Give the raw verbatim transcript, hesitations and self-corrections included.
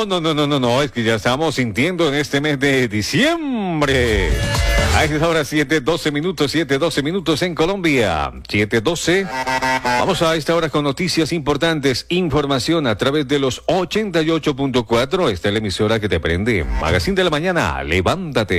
no, no, no, no, no, es que ya estamos sintiendo en este mes de diciembre. A esta hora siete, doce minutos, siete, doce minutos en Colombia. siete, doce. Vamos a esta hora con noticias importantes, información a través de los ochenta y ocho punto cuatro. Esta es la emisora que te prende. Magazine de la mañana, levántate.